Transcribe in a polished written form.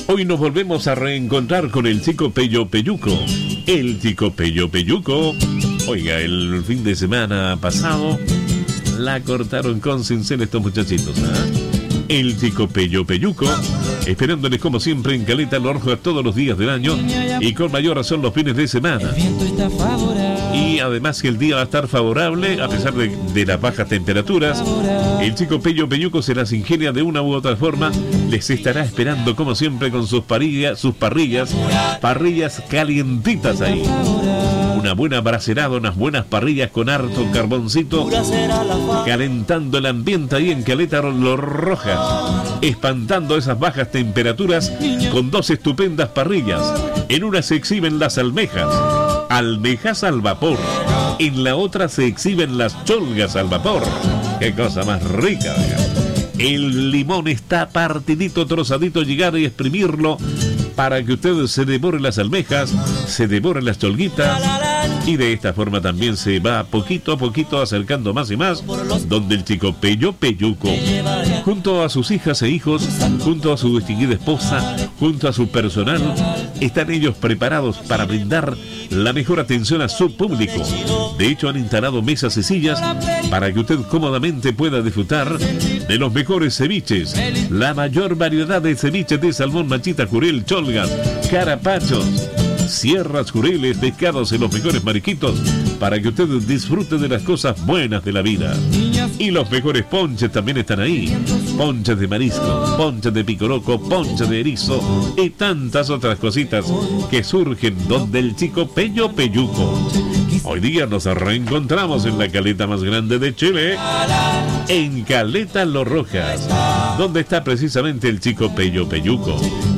Hoy nos volvemos a reencontrar con el chico Pello Peyuco. El chico Pello Peyuco. Oiga, el fin de semana pasado la cortaron con cincel estos muchachitos, El chico Pello Peyuco, esperándoles como siempre en Caleta Los Rojas todos los días del año y con mayor razón los fines de semana. Y además que el día va a estar favorable a pesar de las bajas temperaturas. El chico Pello Peyuco se las ingenia de una u otra forma. Les estará esperando como siempre con sus parrillas calientitas ahí. Una buena bracerada, unas buenas parrillas con harto carboncito, calentando el ambiente ahí en Caleta Los Rojas, espantando esas bajas temperaturas con dos estupendas parrillas. En una se exhiben las almejas al vapor, en la otra se exhiben las cholgas al vapor. Qué cosa más rica, ¿verdad? El limón está partidito, trozadito, llegar y exprimirlo para que usted se devore las almejas, se devore las cholguitas, y de esta forma también se va poquito a poquito acercando más y más donde el chico Pello Peyuco, junto a sus hijas e hijos, junto a su distinguida esposa, junto a su personal, están ellos preparados para brindar la mejor atención a su público. De hecho, han instalado mesas y sillas para que usted cómodamente pueda disfrutar de los mejores ceviches, la mayor variedad de ceviches de salmón, manchita, jurel, cholgas, carapachos, sierras, jureles, pescados y los mejores mariquitos para que usted disfrute de las cosas buenas de la vida. Y los mejores ponches también están ahí. Ponches de marisco, ponches de picoroco, ponches de erizo y tantas otras cositas que surgen donde el chico Pello Peyuco. Hoy día nos reencontramos en la caleta más grande de Chile, en Caleta Los Rojas, donde está precisamente el chico Pello Peyuco.